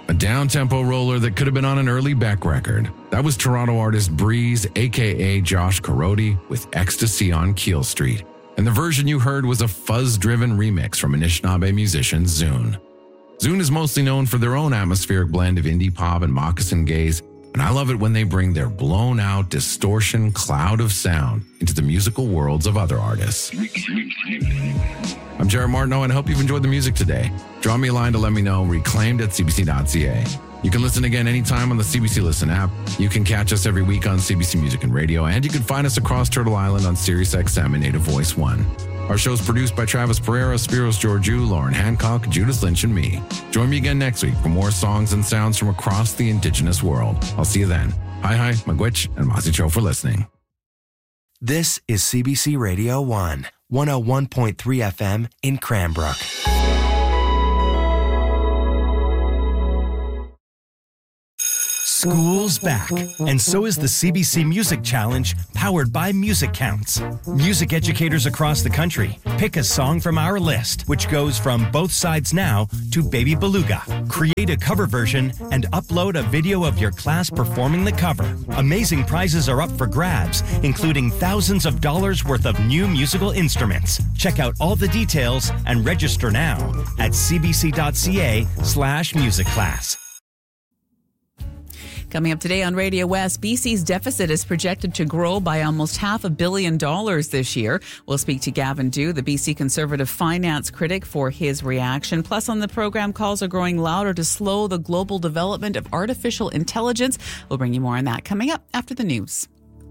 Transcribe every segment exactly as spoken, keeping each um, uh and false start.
a down-tempo roller that could have been on an early Beck record. That was Toronto artist Breeze, aka Josh Korody, with Ecstasy on Keel Street. And the version you heard was a fuzz-driven remix from Anishinaabe musician Zune. Zune is mostly known for their own atmospheric blend of indie pop and moccasin gaze, and I love it when they bring their blown-out distortion cloud of sound into the musical worlds of other artists. I'm Jared Martineau, and I hope you've enjoyed the music today. Drop me a line to let me know, reclaimed at c b c dot c a. You can listen again anytime on the C B C Listen app. You can catch us every week on C B C Music and Radio, and you can find us across Turtle Island on Sirius X M and Native Voice one. Our show is produced by Travis Pereira, Spiros Georgiou, Lauren Hancock, Judith Lynch, and me. Join me again next week for more songs and sounds from across the Indigenous world. I'll see you then. Hi, hi, Magwitch, and Masicho for listening. This is C B C Radio one, one oh one point three F M in Cranbrook. School's back, and so is the C B C Music Challenge, powered by Music Counts. Music educators across the country pick a song from our list, which goes from Both Sides Now to Baby Beluga. Create a cover version and upload a video of your class performing the cover. Amazing prizes are up for grabs, including thousands of dollars worth of new musical instruments. Check out all the details and register now at cbc.ca slash music class. Coming up today on Radio West, B C's deficit is projected to grow by almost half a billion dollars this year. We'll speak to Gavin Dew, the B C Conservative finance critic, for his reaction. Plus, on the program, calls are growing louder to slow the global development of artificial intelligence. We'll bring you more on that coming up after the news.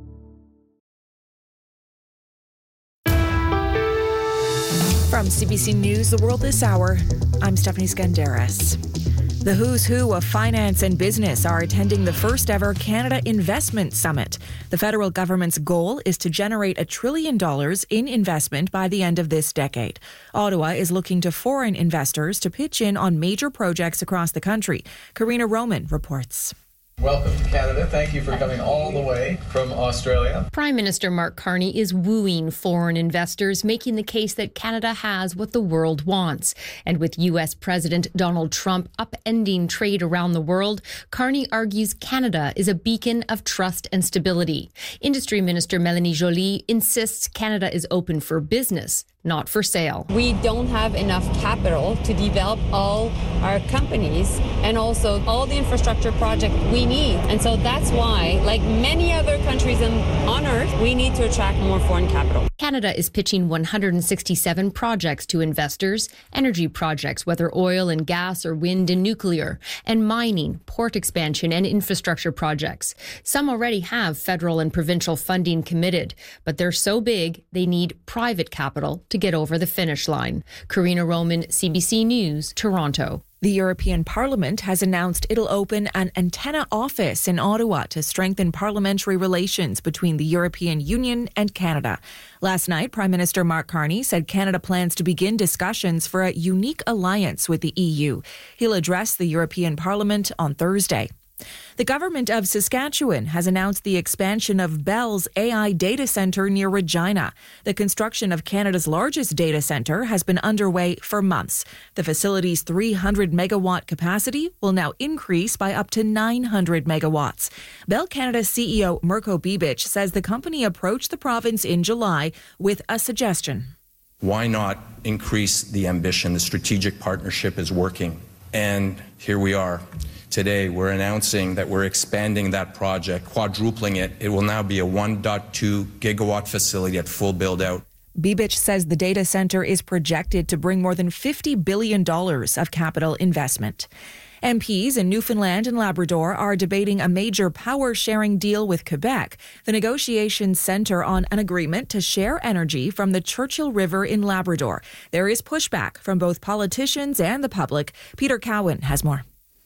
From C B C News, The World This Hour, I'm Stephanie Skandaris. The who's who of finance and business are attending the first ever Canada Investment Summit. The federal government's goal is to generate a trillion dollars in investment by the end of this decade. Ottawa is looking to foreign investors to pitch in on major projects across the country. Karina Roman reports. Welcome to Canada. Thank you for coming all the way from Australia. Prime Minister Mark Carney is wooing foreign investors, making the case that Canada has what the world wants. And with U S President Donald Trump upending trade around the world, Carney argues Canada is a beacon of trust and stability. Industry Minister Mélanie Joly insists Canada is open for business, not for sale. We don't have enough capital to develop all our companies and also all the infrastructure projects we need. And so that's why, like many other countries on Earth, we need to attract more foreign capital. Canada is pitching one hundred sixty-seven projects to investors, energy projects, whether oil and gas or wind and nuclear, and mining, port expansion, and infrastructure projects. Some already have federal and provincial funding committed, but they're so big they need private capital to get over the finish line. Karina Roman, C B C News, Toronto. The European Parliament has announced it'll open an antenna office in Ottawa to strengthen parliamentary relations between the European Union and Canada. Last night, Prime Minister Mark Carney said Canada plans to begin discussions for a unique alliance with the E U. He'll address the European Parliament on Thursday. The government of Saskatchewan has announced the expansion of Bell's A I data centre near Regina. The construction of Canada's largest data centre has been underway for months. The facility's three hundred megawatt capacity will now increase by up to nine hundred megawatts. Bell Canada C E O Mirko Bibic says the company approached the province in July with a suggestion. Why not increase the ambition? The strategic partnership is working. And here we are. Today, we're announcing that we're expanding that project, quadrupling it. It will now be a one point two gigawatt facility at full build-out. Bibic says the data centre is projected to bring more than fifty billion dollars of capital investment. M Ps in Newfoundland and Labrador are debating a major power-sharing deal with Quebec. The negotiations centre on an agreement to share energy from the Churchill River in Labrador. There is pushback from both politicians and the public. Peter Cowan has more.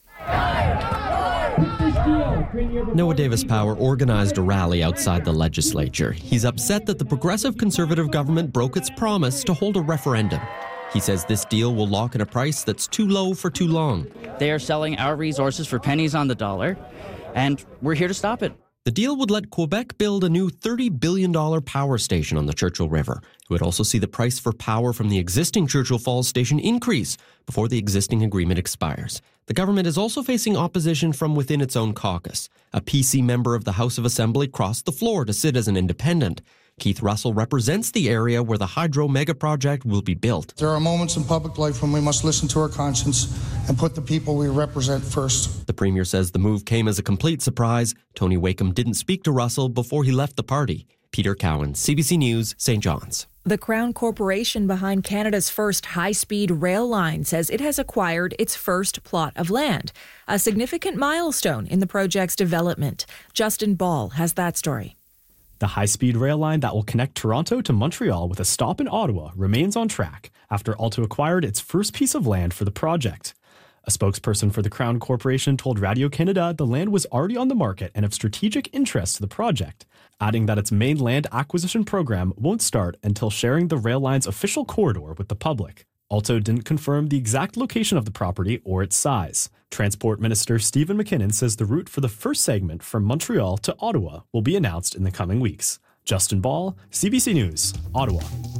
Noah Davis Power organized a rally outside the legislature. He's upset that the Progressive Conservative government broke its promise to hold a referendum. He says this deal will lock in a price that's too low for too long. They are selling our resources for pennies on the dollar, and we're here to stop it. The deal would let Quebec build a new thirty billion dollars power station on the Churchill River. It would also see the price for power from the existing Churchill Falls station increase before the existing agreement expires. The government is also facing opposition from within its own caucus. A P C member of the House of Assembly crossed the floor to sit as an independent. Keith Russell represents the area where the hydro mega project will be built. There are moments in public life when we must listen to our conscience and put the people we represent first. The Premier says the move came as a complete surprise. Tony Wakeham didn't speak to Russell before he left the party. Peter Cowan, C B C News, Saint John's. The Crown Corporation behind Canada's first high-speed rail line says it has acquired its first plot of land, a significant milestone in the project's development. Justin Ball has that story. The high-speed rail line that will connect Toronto to Montreal with a stop in Ottawa remains on track after Alto acquired its first piece of land for the project. A spokesperson for the Crown Corporation told Radio-Canada the land was already on the market and of strategic interest to the project, adding that its main land acquisition program won't start until sharing the rail line's official corridor with the public. Alto didn't confirm the exact location of the property or its size. Transport Minister Stephen McKinnon says the route for the first segment from Montreal to Ottawa will be announced in the coming weeks. Justin Ball, C B C News, Ottawa.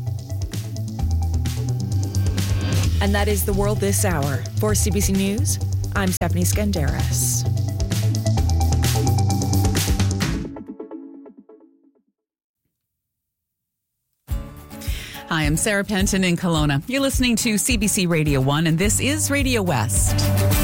And that is the world this hour. For C B C News, I'm Stephanie Skandaris. Hi, I'm Sarah Penton in Kelowna. You're listening to C B C Radio one, and this is Radio West.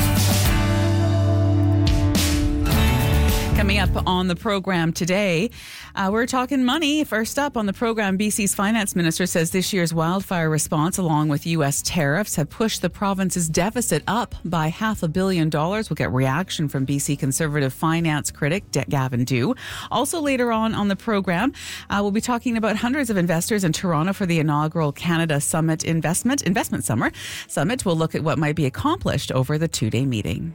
Coming up on the program today, uh, we're talking money. First up on the program, B C's finance minister says this year's wildfire response, along with U S tariffs, have pushed the province's deficit up by half a billion dollars. We'll get reaction from B C Conservative finance critic Gavin Dew. Also later on on the program, uh, we'll be talking about hundreds of investors in Toronto for the inaugural Canada Summit Investment Investment Summer Summit. We'll look at what might be accomplished over the two-day meeting.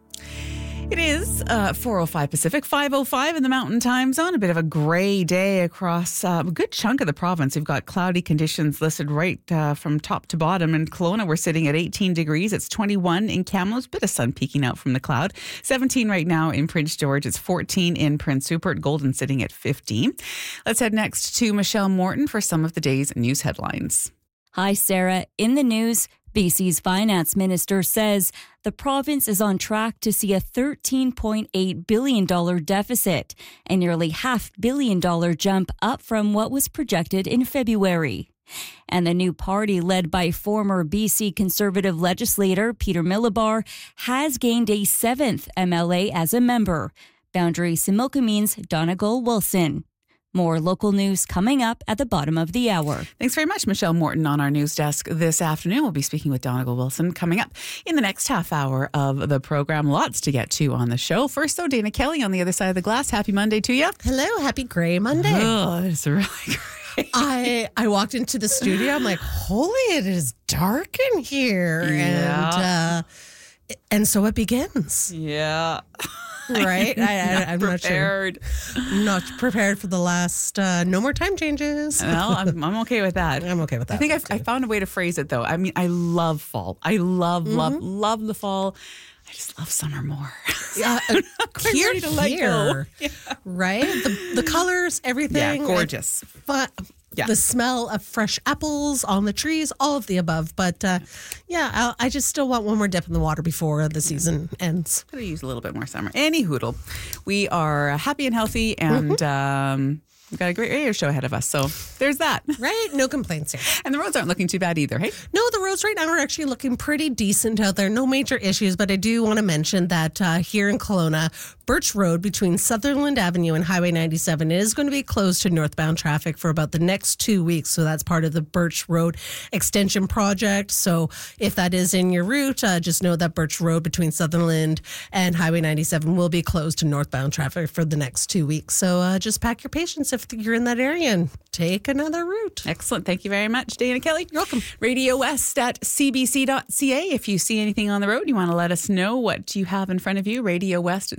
It is uh, four oh five Pacific, five oh five in the Mountain Time Zone. A bit of a gray day across uh, a good chunk of the province. We've got cloudy conditions listed right uh, from top to bottom. In Kelowna, we're sitting at eighteen degrees. It's twenty-one in Kamloops. Bit of sun peeking out from the cloud. seventeen right now in Prince George. It's fourteen in Prince Rupert. Golden sitting at fifteen. Let's head next to Michelle Morton for some of the day's news headlines. Hi, Sarah. In the news, B C's finance minister says the province is on track to see a thirteen point eight billion dollars deficit, a nearly half billion dollar jump up from what was projected in February. And the new party, led by former B C Conservative legislator Peter Millibar, has gained a seventh M L A as a member. Boundary Similkameen's Donegal Wilson. More local news coming up at the bottom of the hour. Thanks very much, Michelle Morton, on our news desk this afternoon. We'll be speaking with Donegal Wilson coming up in the next half hour of the program. Lots to get to on the show. First, though, Dana Kelly on the other side of the glass. Happy Monday to you. Hello. Happy Gray Monday. Oh, it's really great. I I walked into the studio. I'm like, holy, it is dark in here. Yeah. And, uh, and so it begins. Yeah. Right? I'm I, I, not I'm prepared. not sure. Not prepared for the last uh, no more time changes. Well, I'm, I'm okay with that. I'm okay with that. I think I, I found a way to phrase it, though. I mean, I love fall. I love, mm-hmm. love, love the fall. I just love summer more. Yeah, I'm not quite here, ready to let here, go. Yeah. Right? The, the colors, everything. Yeah, gorgeous. But yeah. The smell of fresh apples on the trees, all of the above. But uh, yeah, I, I just still want one more dip in the water before the season ends. Could have used a little bit more summer. Any hoodle. We are happy and healthy, and mm-hmm. um, we've got a great radio show ahead of us. So there's that. Right? No complaints here. And the roads aren't looking too bad either, hey? No, the roads right now are actually looking pretty decent out there. No major issues, but I do want to mention that uh, here in Kelowna, Birch Road between Sutherland Avenue and Highway ninety-seven is going to be closed to northbound traffic for about the next two weeks. So that's part of the Birch Road extension project. So if that is in your route, uh, just know that Birch Road between Sutherland and Highway ninety-seven will be closed to northbound traffic for the next two weeks. So uh, just pack your patience if you're in that area and take another route. Excellent. Thank you very much, Dana Kelly. You're welcome. Radio West at c b c dot c a. If you see anything on the road, you want to let us know what you have in front of you. Radio West at c b c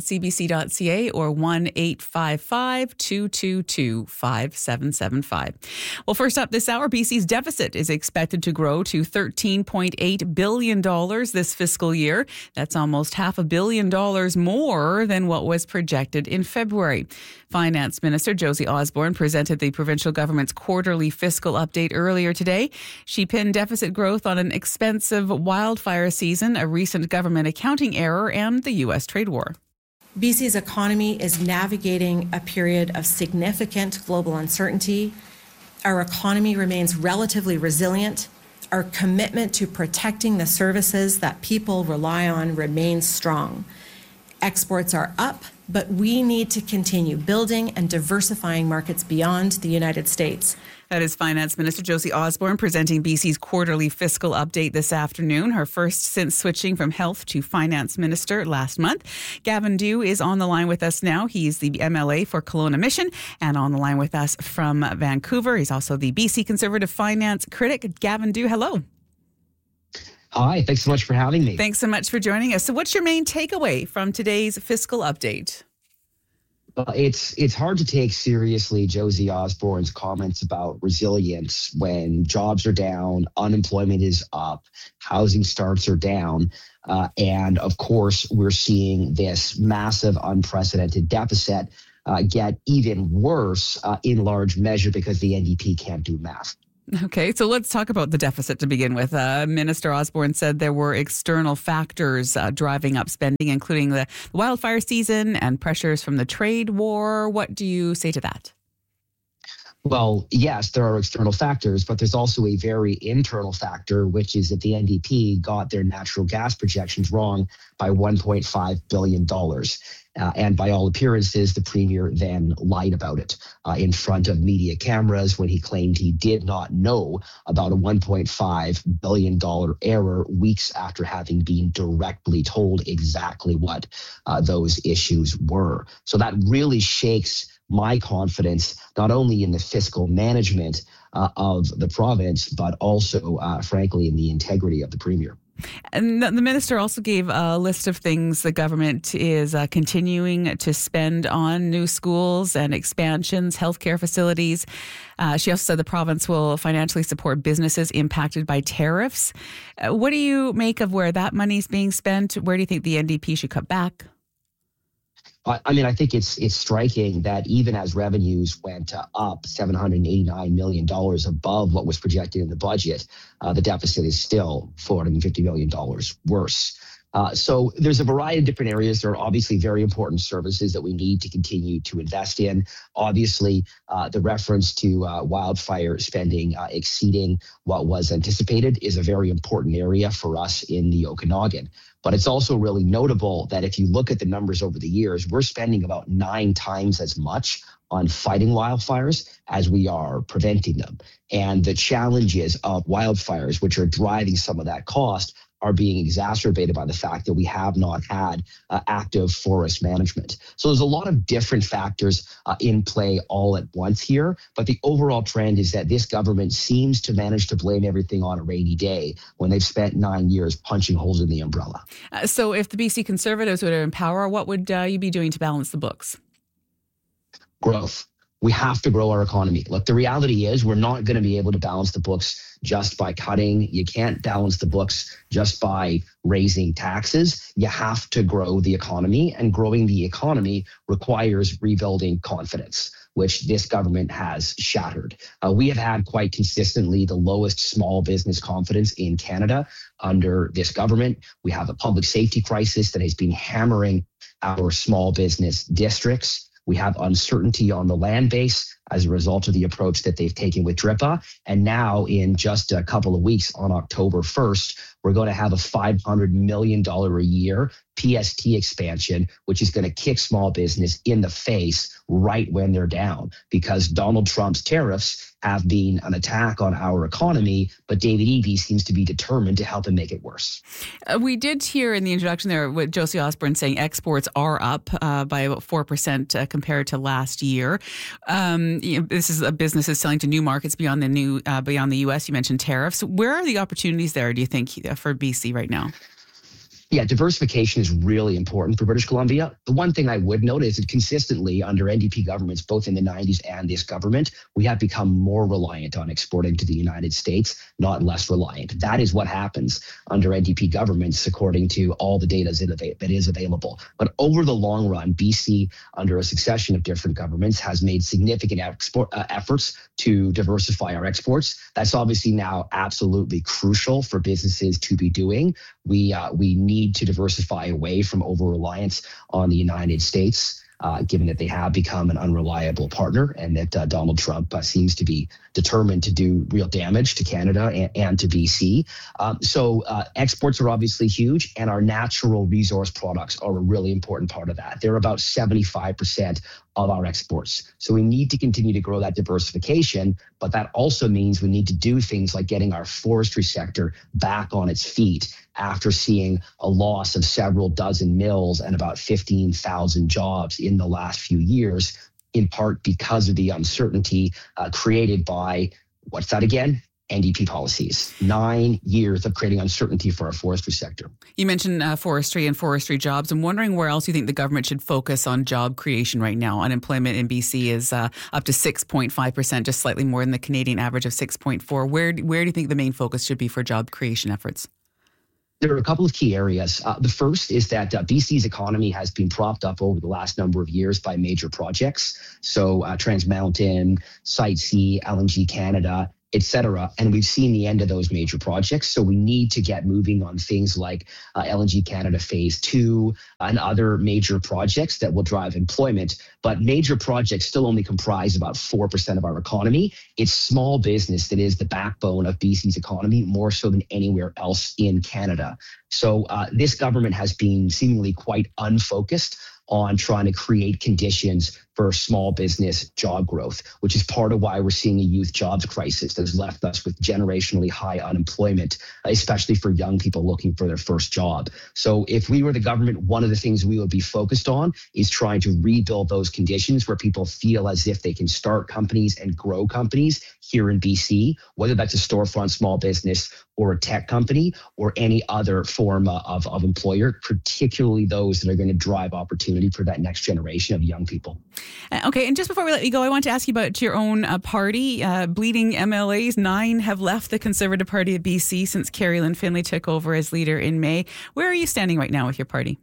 c dot c a or one eight five five, two two two, five seven seven five. Well, first up this hour, B C's deficit is expected to grow to thirteen point eight billion dollars this fiscal year. That's almost half a billion dollars more than what was projected in February. Finance Minister Josie Osborne presented the provincial government's quarterly fiscal update earlier today. She pinned deficit growth on an expensive wildfire season, a recent government accounting error, and the U S trade war. B C's economy is navigating a period of significant global uncertainty. Our economy remains relatively resilient. Our commitment to protecting the services that people rely on remains strong. Exports are up, but we need to continue building and diversifying markets beyond the United States. That is Finance Minister Josie Osborne presenting B C's quarterly fiscal update this afternoon, her first since switching from health to finance minister last month. Gavin Dew is on the line with us now. He's the M L A for Kelowna Mission and on the line with us from Vancouver. He's also the B C Conservative finance critic. Gavin Dew, hello. Hi, thanks so much for having me. Thanks so much for joining us. So what's your main takeaway from today's fiscal update? Uh, it's it's hard to take seriously Josie Osborne's comments about resilience when jobs are down, unemployment is up, housing starts are down, uh, and of course we're seeing this massive, unprecedented deficit uh, get even worse uh, in large measure because the N D P can't do math. Okay, so let's talk about the deficit to begin with. Uh, Minister Osborne said there were external factors uh, driving up spending, including the wildfire season and pressures from the trade war. What do you say to that? Well, yes, there are external factors, but there's also a very internal factor, which is that the N D P got their natural gas projections wrong by one point five billion dollars. Uh, and by all appearances, the premier then lied about it uh, in front of media cameras when he claimed he did not know about a one point five billion dollars error weeks after having been directly told exactly what uh, those issues were. So that really shakes my confidence, not only in the fiscal management uh, of the province, but also, uh, frankly, in the integrity of the premier. And the minister also gave a list of things the government is uh, continuing to spend on: new schools and expansions, healthcare facilities. Uh, she also said the province will financially support businesses impacted by tariffs. Uh, what do you make of where that money is being spent? Where do you think the N D P should cut back? I mean, I think it's it's striking that even as revenues went uh, up seven hundred eighty-nine million dollars above what was projected in the budget, uh, the deficit is still four hundred fifty million dollars worse. Uh, so there's a variety of different areas. There are obviously very important services that we need to continue to invest in. Obviously, uh, the reference to uh, wildfire spending uh, exceeding what was anticipated is a very important area for us in the Okanagan. But it's also really notable that if you look at the numbers over the years, we're spending about nine times as much on fighting wildfires as we are preventing them. And the challenges of wildfires, which are driving some of that cost, are being exacerbated by the fact that we have not had uh, active forest management. So there's a lot of different factors uh, in play all at once here, but the overall trend is that this government seems to manage to blame everything on a rainy day when they've spent nine years punching holes in the umbrella. Uh, so if the B C Conservatives were in power, what would uh, you be doing to balance the books? Growth. We have to grow our economy. Look, the reality is we're not going to be able to balance the books just by cutting. You can't balance the books just by raising taxes. You have to grow the economy, and growing the economy requires rebuilding confidence, which this government has shattered. Uh, we have had quite consistently the lowest small business confidence in Canada under this government. We have a public safety crisis that has been hammering our small business districts. We have uncertainty on the land base as a result of the approach that they've taken with D R I P A. And now in just a couple of weeks on October first, we're going to have a five hundred million dollars a year P S T expansion, which is going to kick small business in the face right when they're down, because Donald Trump's tariffs have been an attack on our economy, but David Eby seems to be determined to help him make it worse. Uh, we did hear in the introduction there with Josie Osborne saying exports are up uh, by about four percent uh, compared to last year. Um, you know, this is a businesses selling to new markets beyond the new uh, beyond the U S. You mentioned tariffs. Where are the opportunities there, do you think, for B C right now? Yeah, diversification is really important for British Columbia. The one thing I would note is that consistently under N D P governments, both in the nineties and this government, we have become more reliant on exporting to the United States, not less reliant. That is what happens under N D P governments, according to all the data that is available. But over the long run, B C, under a succession of different governments, has made significant export, uh, efforts to diversify our exports. That's obviously now absolutely crucial for businesses to be doing. We uh, we need to diversify away from over-reliance on the United States, uh, given that they have become an unreliable partner and that uh, Donald Trump uh, seems to be determined to do real damage to Canada and, and to B C. Um, so uh, exports are obviously huge, and our natural resource products are a really important part of that. They're about seventy-five percent of our exports. So we need to continue to grow that diversification, but that also means we need to do things like getting our forestry sector back on its feet after seeing a loss of several dozen mills and about fifteen thousand jobs in the last few years, in part because of the uncertainty uh, created by, what's that again? N D P policies. Nine years of creating uncertainty for our forestry sector. You mentioned uh, forestry and forestry jobs. I'm wondering where else you think the government should focus on job creation right now. Unemployment in B C is uh, up to six point five percent, just slightly more than the Canadian average of six point four. Where, where do you think the main focus should be for job creation efforts? There are a couple of key areas. Uh, the first is that uh, B C's economy has been propped up over the last number of years by major projects. So uh, Trans Mountain, Site C, L N G Canada, et cetera. And we've seen the end of those major projects. So we need to get moving on things like uh, L N G Canada Phase two and other major projects that will drive employment. But major projects still only comprise about four percent of our economy. It's small business that is the backbone of B C's economy, more so than anywhere else in Canada. So uh, this government has been seemingly quite unfocused on trying to create conditions for small business job growth, which is part of why we're seeing a youth jobs crisis that has left us with generationally high unemployment, especially for young people looking for their first job. So if we were the government, one of the things we would be focused on is trying to rebuild those conditions where people feel as if they can start companies and grow companies here in B C, whether that's a storefront small business or a tech company or any other form of, of employer, particularly those that are going to drive opportunity for that next generation of young people. Okay, and just before we let you go, I want to ask you about your own uh, party. Uh, bleeding M L As, nine have left the Conservative Party of B C since Carrie-Lynne Finlay took over as leader in May. Where are you standing right now with your party?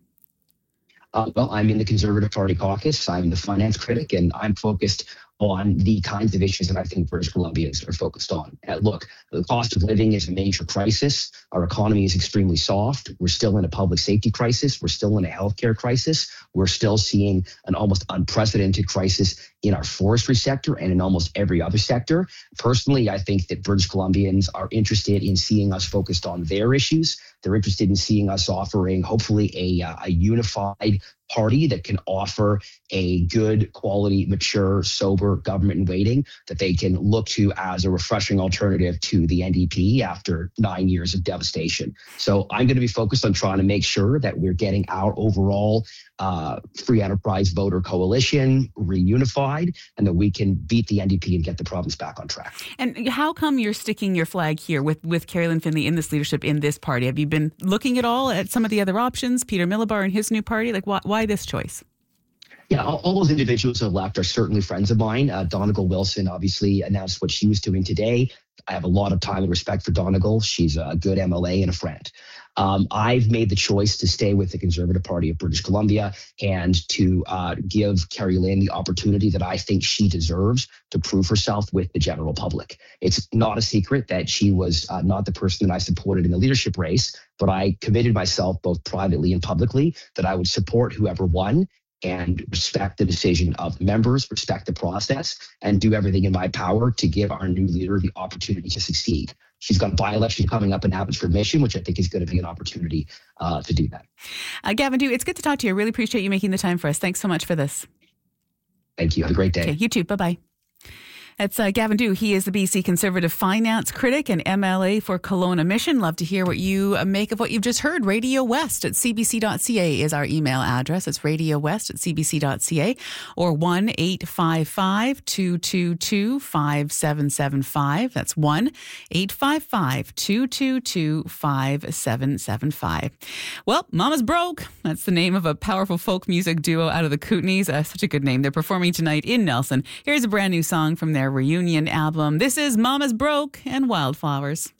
Uh, well, I'm in the Conservative Party caucus. I'm the finance critic, and I'm focused on the kinds of issues that I think British Columbians are focused on. Uh, look, the cost of living is a major crisis. Our economy is extremely soft. We're still in a public safety crisis. We're still in a healthcare crisis. We're still seeing an almost unprecedented crisis in our forestry sector and in almost every other sector. Personally, I think that British Columbians are interested in seeing us focused on their issues. They're interested in seeing us offering, hopefully, a, uh, a unified party that can offer a good quality, mature, sober government in waiting that they can look to as a refreshing alternative to the N D P after nine years of devastation. So I'm going to be focused on trying to make sure that we're getting our overall uh, free enterprise voter coalition reunified and that we can beat the N D P and get the province back on track. And how come you're sticking your flag here with, with Carrie-Lynne Finlay in this leadership in this party? Have you been looking at all at some of the other options, Peter Millibar and his new party? Like, why, why this choice? Yeah, all, all those individuals who have left are certainly friends of mine. Uh, Donegal Wilson obviously announced what she was doing today. I have a lot of time and respect for Donegal. She's a good M L A and a friend. Um, I've made the choice to stay with the Conservative Party of British Columbia and to uh, give Carrie-Lynne the opportunity that I think she deserves to prove herself with the general public. It's not a secret that she was uh, not the person that I supported in the leadership race, but I committed myself both privately and publicly that I would support whoever won and respect the decision of members, respect the process, and do everything in my power to give our new leader the opportunity to succeed. She's got a by-election coming up in Abbotsford Mission, which I think is going to be an opportunity uh, to do that. Uh, Gavin Dew, it's good to talk to you. I really appreciate you making the time for us. Thanks so much for this. Thank you. Have a great day. Okay, you too. Bye-bye. That's uh, Gavin Dew. He is the B C Conservative finance critic and M L A for Kelowna Mission. Love to hear what you make of what you've just heard. Radio West at c b c dot c a is our email address. It's radio west at c b c dot c a or one eight five five, two two two, five seven seven five. That's one eight five five, two two two, five seven seven five. Well, Mama's Broke. That's the name of a powerful folk music duo out of the Kootenays. Uh, such a good name. They're performing tonight in Nelson. Here's a brand new song from their reunion album. This is Mama's Broke and Wildflowers.